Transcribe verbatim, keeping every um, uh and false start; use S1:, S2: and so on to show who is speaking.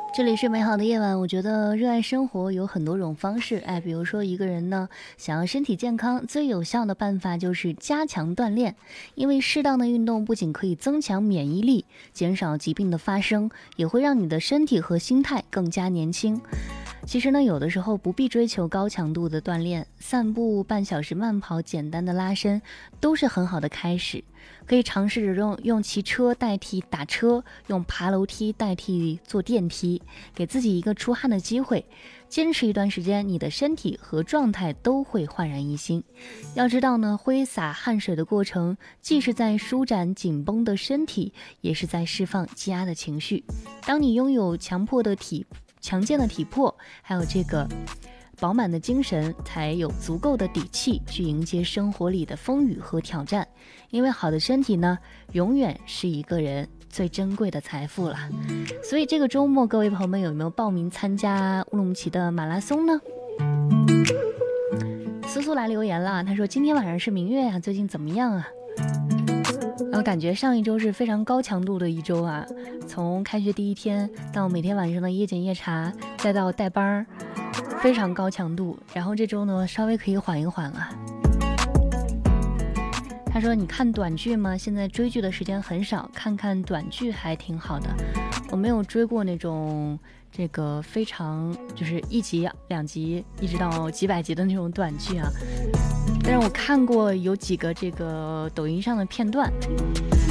S1: 这里是美好的夜晚，我觉得热爱生活有很多种方式，哎，比如说一个人呢想要身体健康，最有效的办法就是加强锻炼，因为适当的运动不仅可以增强免疫力，减少疾病的发生，也会让你的身体和心态更加年轻。其实呢，有的时候不必追求高强度的锻炼，散步、半小时慢跑、简单的拉伸都是很好的开始。可以尝试着用用骑车代替打车，用爬楼梯代替坐电梯，给自己一个出汗的机会。坚持一段时间，你的身体和状态都会焕然一新。要知道呢，挥洒汗水的过程，既是在舒展紧绷的身体，也是在释放积压的情绪。当你拥有强迫的体强健的体魄，还有这个饱满的精神，才有足够的底气去迎接生活里的风雨和挑战。因为好的身体呢，永远是一个人最珍贵的财富了。所以这个周末，各位朋友们有没有报名参加乌鲁木齐的马拉松呢？苏苏来留言了，他说今天晚上是明月啊，最近怎么样啊？然后感觉上一周是非常高强度的一周啊，从开学第一天到每天晚上的夜检夜查，再到带班，非常高强度。然后这周呢，稍微可以缓一缓了。他说你看短剧吗？现在追剧的时间很少，看看短剧还挺好的。我没有追过那种这个非常就是一集两集一直到几百集的那种短剧啊，但是我看过有几个这个抖音上的片段。